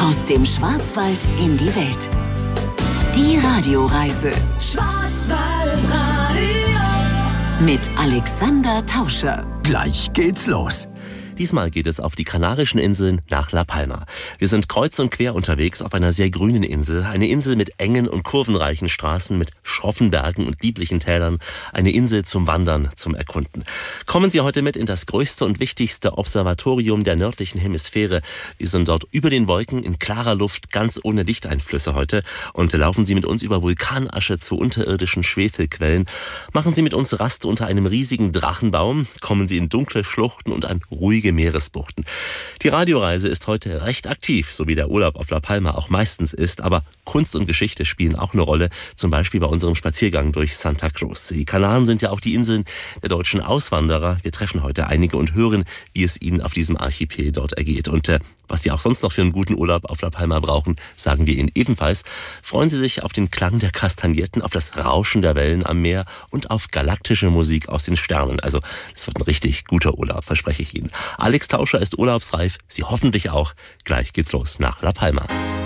Aus dem Schwarzwald in die Welt. Die Radioreise Schwarzwaldradio mit Alexander Tauscher. Gleich geht's los. Diesmal geht es auf die Kanarischen Inseln nach La Palma. Wir sind kreuz und quer unterwegs auf einer sehr grünen Insel. Eine Insel mit engen und kurvenreichen Straßen, mit schroffen Bergen und lieblichen Tälern. Eine Insel zum Wandern, zum Erkunden. Kommen Sie heute mit in das größte und wichtigste Observatorium der nördlichen Hemisphäre. Wir sind dort über den Wolken in klarer Luft, ganz ohne Lichteinflüsse heute. Und laufen Sie mit uns über Vulkanasche zu unterirdischen Schwefelquellen. Machen Sie mit uns Rast unter einem riesigen Drachenbaum. Kommen Sie in dunkle Schluchten und an ruhige Meeresbuchten. Die Radioreise ist heute recht aktiv, so wie der Urlaub auf La Palma auch meistens ist, aber Kunst und Geschichte spielen auch eine Rolle, zum Beispiel bei unserem Spaziergang durch Santa Cruz. Die Kanaren sind ja auch die Inseln der deutschen Auswanderer. Wir treffen heute einige und hören, wie es ihnen auf diesem Archipel dort ergeht. Und was die auch sonst noch für einen guten Urlaub auf La Palma brauchen, sagen wir Ihnen ebenfalls. Freuen Sie sich auf den Klang der Kastagnetten, auf das Rauschen der Wellen am Meer und auf galaktische Musik aus den Sternen. Also, es wird ein richtig guter Urlaub, verspreche ich Ihnen. Alex Tauscher ist urlaubsreif, Sie hoffentlich auch. Gleich geht's los nach La Palma.